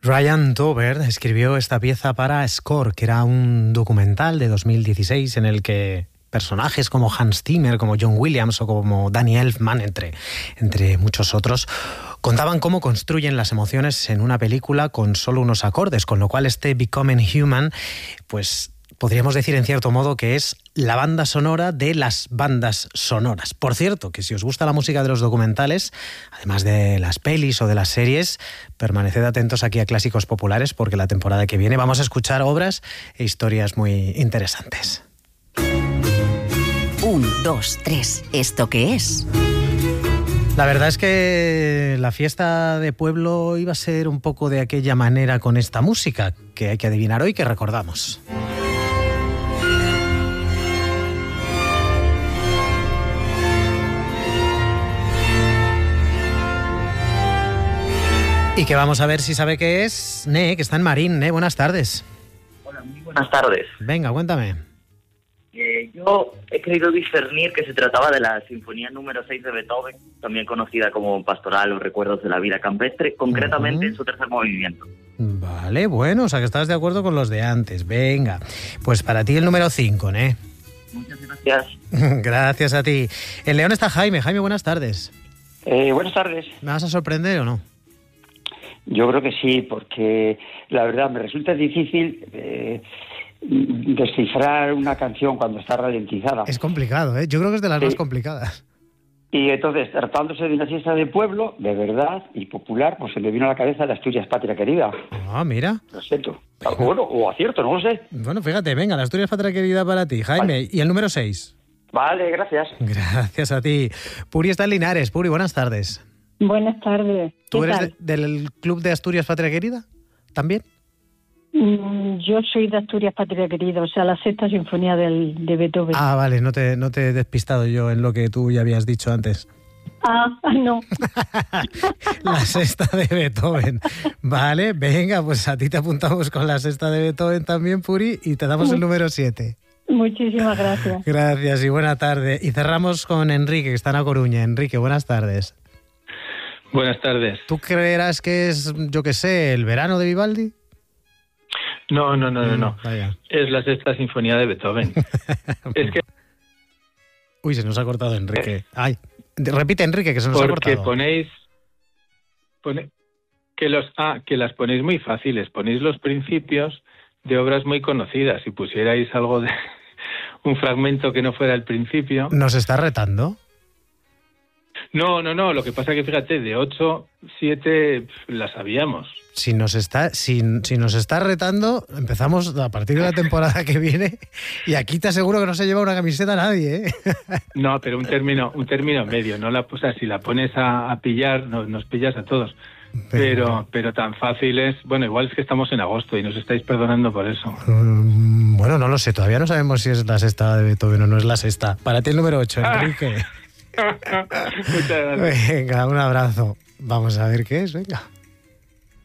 Ryan Tauber escribió esta pieza para Score, que era un documental de 2016 en el que personajes como Hans Zimmer, como John Williams o como Danny Elfman, entre muchos otros, contaban cómo construyen las emociones en una película con solo unos acordes, con lo cual este Becoming Human, pues podríamos decir en cierto modo que es la banda sonora de las bandas sonoras. Por cierto, que si os gusta la música de los documentales, además de las pelis o de las series, permaneced atentos aquí a Clásicos Populares, porque la temporada que viene vamos a escuchar obras e historias muy interesantes. 1, 2, 3. ¿Esto qué es? La verdad es que la fiesta de pueblo iba a ser un poco de aquella manera con esta música que hay que adivinar hoy, que recordamos. Y que vamos a ver si sabe qué es. Que está en Marín. Buenas tardes. Hola, muy buenas tardes. Venga, cuéntame. Yo he querido discernir que se trataba de la Sinfonía número 6 de Beethoven, también conocida como Pastoral o Recuerdos de la Vida Campestre, concretamente en su tercer movimiento. Vale, bueno, o sea que estás de acuerdo con los de antes. Venga, pues para ti el número 5, Muchas gracias. Gracias a ti. En León está Jaime. Jaime, buenas tardes. Buenas tardes. ¿Me vas a sorprender o no? Yo creo que sí, porque la verdad me resulta difícil descifrar una canción cuando está ralentizada. Es complicado, ¿eh? Yo creo que es de las más complicadas. Y entonces, tratándose de una fiesta de pueblo, de verdad y popular, pues se me vino a la cabeza de Asturias Patria Querida. Ah, mira. Lo siento. Bueno, o acierto, no lo sé. Bueno, fíjate, venga, la Asturias Patria Querida para ti, Jaime. Vale. Y el número 6. Vale, gracias. Gracias a ti. Puri está en Linares. Puri, buenas tardes. Buenas tardes. ¿Tú eres del Club de Asturias Patria Querida? ¿También? Yo soy de Asturias Patria Querida, o sea, la sexta sinfonía de Beethoven. Ah, vale, no te he despistado yo en lo que tú ya habías dicho antes. No. La sexta de Beethoven. Vale, venga, pues a ti te apuntamos con la sexta de Beethoven también, Puri, y te damos el número 7. Muchísimas gracias. Gracias y buena tarde. Y cerramos con Enrique, que está en A Coruña. Enrique, buenas tardes. Buenas tardes. ¿Tú creerás que es, yo qué sé, el verano de Vivaldi? No. Vaya. Es la sexta sinfonía de Beethoven. Es que... Uy, se nos ha cortado Enrique. Ay, repite, Enrique, que se nos ha cortado. Porque que las ponéis muy fáciles. Ponéis los principios de obras muy conocidas. Si pusierais algo de un fragmento que no fuera el principio... ¿Nos está retando? No. Lo que pasa es que, fíjate, de 8, 7 las sabíamos. Si nos está retando, empezamos a partir de la temporada que viene y aquí te aseguro que no se lleva una camiseta a nadie, ¿eh? No, pero un término medio. No o sea, si la pones a pillar, nos pillas a todos. Pero tan fácil es... Bueno, igual es que estamos en agosto y nos estáis perdonando por eso. Bueno, no lo sé. Todavía no sabemos si es la sexta de Beethoven o no es la sexta. Para ti el número 8, Enrique. Muchas gracias. Venga, un abrazo. Vamos a ver qué es, venga.